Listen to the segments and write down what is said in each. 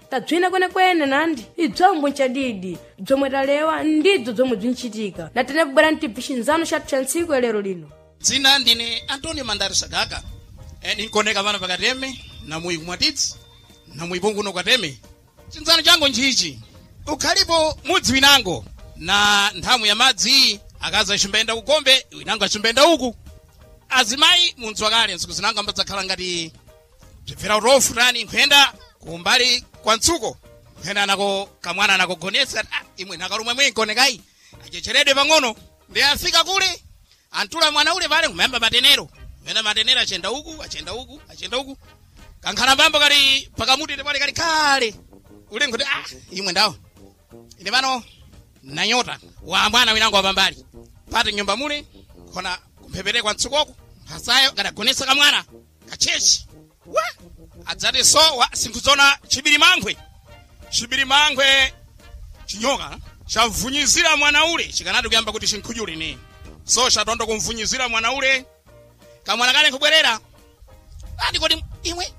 tadzwina kwenekwene nandi idzombo nchadidi bzomwe talewa ndidzo zomwe bzinchitika na tene kubwera mtibvishinzano chathu cha ntsiku ya lero lino. Dzina ndine Antonio Mandari Sagaka ninkoneka vana pakateme na muyi kumwatidzi na muyi punguno kwateme. Chinzano changu nchichi ukhalipo mudzi winango na nthamu ya madzi akazi achimbenda kukombe winango achimbenda uku azimayi munthu wakale ntsiku zinango ambadzakhala ngati bzibvera utofu tani nkhuyenda kumbali kwa ntsuko nkhuyenda nako kamwana nakogonetsa imwe nakalumwe mwenkonekayi achecheredwe pang'ono ndi afika kule antula mwana ule pale kumayamba matenero mena matenero achenda uku kankhala mbambo kali pakamutire pale kali kale ule nkuti imwe ndawo ine pano nanyota wa mwana winango wapambali pati nyumba mule kona kumphepete kwa ntsukoko hasayo kadagonetsa kamwana kachechi wa adzati so wa sinkhuzona chibiri mangwe chinyoka chavunyizira mwana ule chikanati kuyamba kuti chinkhujule ne so chatondo kumvunyizira mwana ule kamwana kale nkubwerera ati kodi imwe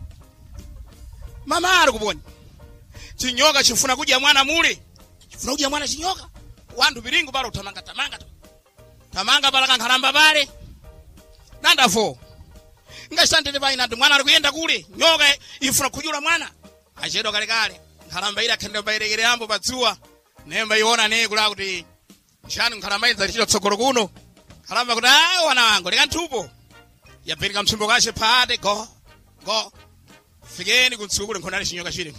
mama ari kuponi chinyoka chifuna kudya mwana mule chifuna kudya mwana chinyoka wandu biringu pala tamanga pala kankhalamba pale nandafo ngashandire paina ndi mwana ari kuyenda kule nyoka ifuna kujula mwana achedo kale nkhalamba ila khende bayirekere ambo padzuwa nemba iona ne kula kuti nchani nkhalamba iza lichito tsogolo kuno nkhalamba kuti wana wangu leka nthupo yapeleka msimbo kashe phate go fikeni kuntsuku kule nkhonani chinyoka chile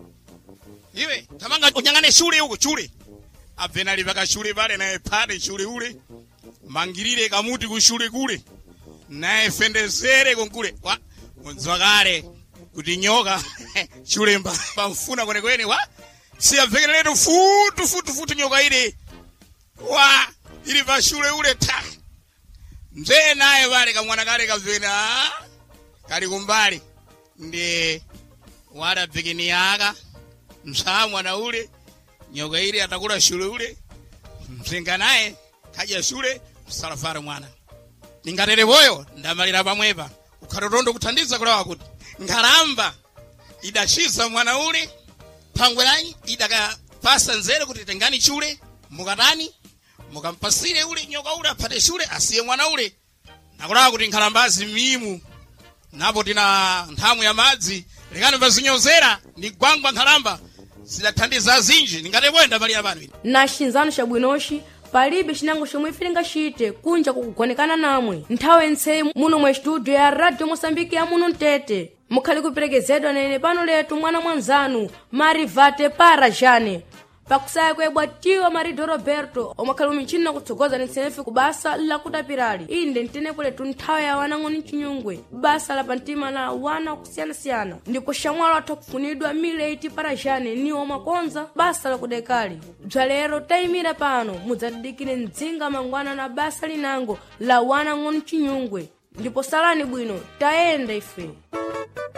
iwe tamanga unyang'ane shule uko chule apena livaka shule pale naye phate shule ule mangirire kamuti kushule kule naye fendezere konkule wa munzwa kale kuti nyoka shule pamfuna kwenekwene wa siyamvekereletu futu nyoka ile wa ili pa shule ule ta mzee naye pale kamwana kale kavena kali kumbali ndi wada bikini yaka msamwana ule nyoka ile atakula shule ule mzinga naye kaja shule msalafara mwana ningatere boyo ndamalira pamwepa ukhatotondo kuthandiza kulawa kuti nkhalamba idashiza mwana ule pangwelanyi idakapasa nzere kuti tengani chule mukatani mukampasire ule nyoka ule aphate shule asiye mwana ule nakulawa kuti nkhalambazi mimu napo tina nthamu ya madzi lekani pazinyozera ni gwangwa nkhalamba zidathandiza zinji ningate boyo ndamalira pano na chinzano chabwinoshi palibe chinango chomwe ifilinga chite kunja kukugonekana namwe nthawe ntseyi muno mwa studio ya Radio Mosambiki ya muno Mtete mukhali kuperekezedwa nene pano letu mwana mwanzanu Marivate Parajane pakusaya kwebwa tiwa Marido Roberto omakhali umichini na kutsogoza nitsenefe kubasa la kutapirali inde ntenepo letu nthawe ya wanang'oni chinyungwe basa la pantima na wana kusiyana ndipo shamwalo atha kufunidwa Mileti Parajane ni omakonza basa la kudekali bzalero tayimira pano mudzadikire mdzinga mangwana na basa linango la wanang'oni chinyungwe ndipo salani bwino tayenda ife.